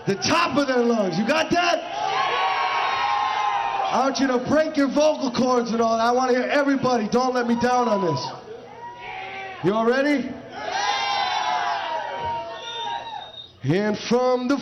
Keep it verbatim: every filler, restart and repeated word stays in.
the top of their lungs. You got that? I want you to break your vocal cords and all that. I want to hear everybody. Don't let me down on this. You all ready? And from the